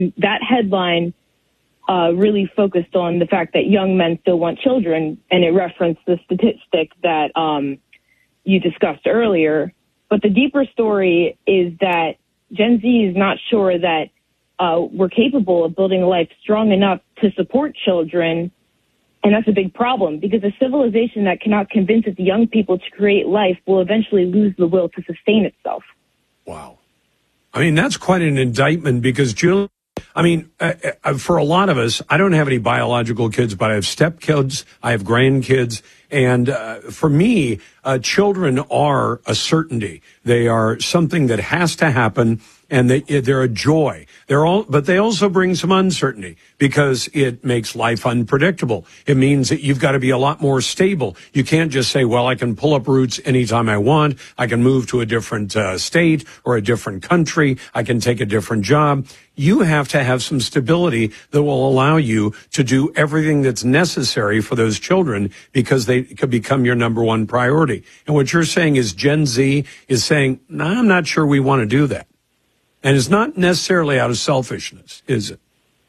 That headline really focused on the fact that young men still want children, and it referenced the statistic that you discussed earlier. But the deeper story is that Gen Z is not sure that we're capable of building a life strong enough to support children. And that's a big problem, because a civilization that cannot convince its young people to create life will eventually lose the will to sustain itself. Wow. I mean, that's quite an indictment, because, Julie, I mean, for a lot of us, I don't have any biological kids, but I have stepkids, I have grandkids. And for me, children are a certainty. They are something that has to happen, and they're a joy. But they also bring some uncertainty, because it makes life unpredictable. It means that you've got to be a lot more stable. You can't just say, well, I can pull up roots anytime I want. I can move to a different state or a different country. I can take a different job. You have to have some stability that will allow you to do everything that's necessary for those children, because they could become your number one priority. And what you're saying is Gen Z is saying, no, I'm not sure we want to do that. And it's not necessarily out of selfishness, is it?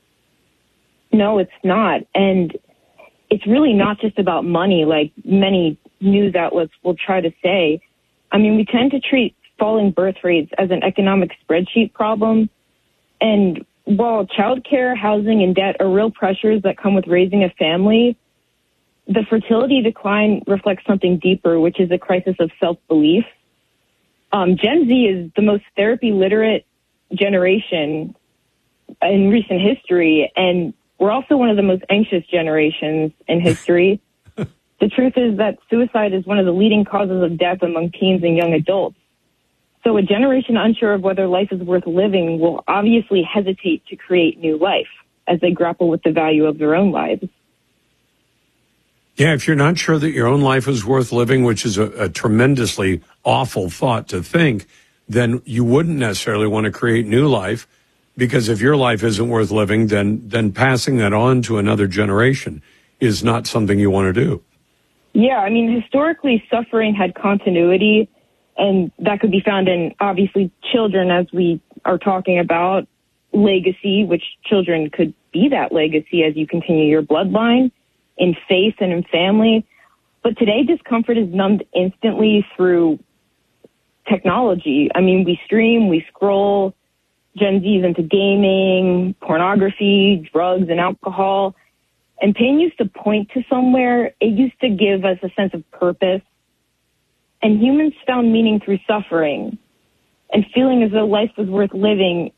No, it's not. And it's really not just about money, like many news outlets will try to say. I mean, we tend to treat falling birth rates as an economic spreadsheet problem. And while childcare, housing, and debt are real pressures that come with raising a family, the fertility decline reflects something deeper, which is a crisis of self-belief. Gen Z is the most therapy literate generation in recent history, and we're also one of the most anxious generations in history. The truth is that suicide is one of the leading causes of death among teens and young adults. So a generation unsure of whether life is worth living will obviously hesitate to create new life as they grapple with the value of their own lives. Yeah, if you're not sure that your own life is worth living, which is a tremendously awful thought to think, then you wouldn't necessarily want to create new life, because if your life isn't worth living, then passing that on to another generation is not something you want to do. Yeah, I mean, historically, suffering had continuity, and that could be found in, obviously, children, as we are talking about, legacy, which children could be that legacy as you continue your bloodline, in faith and in family. But today, discomfort is numbed instantly through technology. I mean, we stream, we scroll, Gen Z's into gaming, pornography, drugs, and alcohol. And pain used to point to somewhere. It used to give us a sense of purpose. And humans found meaning through suffering and feeling as though life was worth living.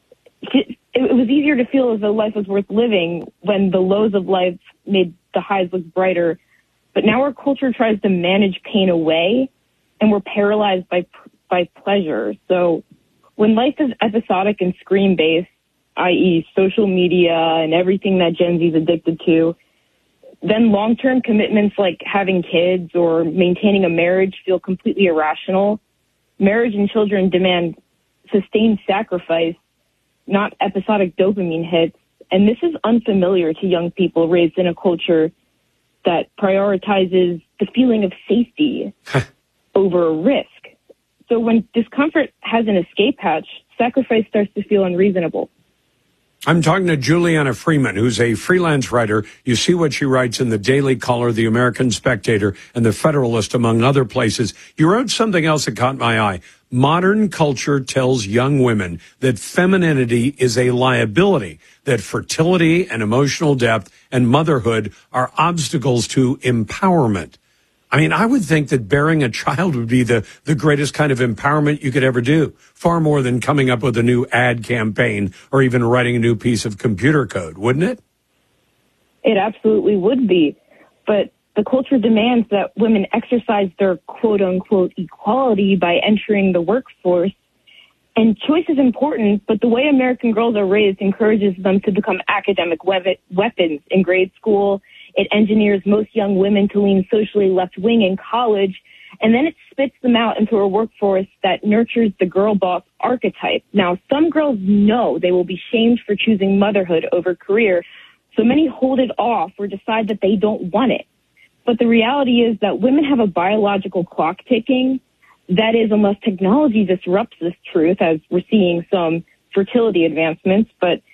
It was easier to feel as though life was worth living when the lows of life made the highs look brighter. But now our culture tries to manage pain away, and we're paralyzed by pleasure. So when life is episodic and screen-based, i.e. social media and everything that Gen Z is addicted to, then long-term commitments like having kids or maintaining a marriage feel completely irrational. Marriage and children demand sustained sacrifice, not episodic dopamine hits. And this is unfamiliar to young people raised in a culture that prioritizes the feeling of safety over risk. So when discomfort has an escape hatch, sacrifice starts to feel unreasonable. I'm talking to Juliana Freeman, who's a freelance writer. You see what she writes in the Daily Caller, the American Spectator, and the Federalist, among other places. You wrote something else that caught my eye. Modern culture tells young women that femininity is a liability, that fertility and emotional depth and motherhood are obstacles to empowerment. I mean, I would think that bearing a child would be the greatest kind of empowerment you could ever do, far more than coming up with a new ad campaign or even writing a new piece of computer code, wouldn't it? It absolutely would be. But the culture demands that women exercise their quote-unquote equality by entering the workforce. And choice is important, but the way American girls are raised encourages them to become academic weapons in grade school. It engineers most young women to lean socially left-wing in college, and then it spits them out into a workforce that nurtures the girl boss archetype. Now, some girls know they will be shamed for choosing motherhood over career, so many hold it off or decide that they don't want it. But the reality is that women have a biological clock ticking. That is, unless technology disrupts this truth, as we're seeing some fertility advancements, but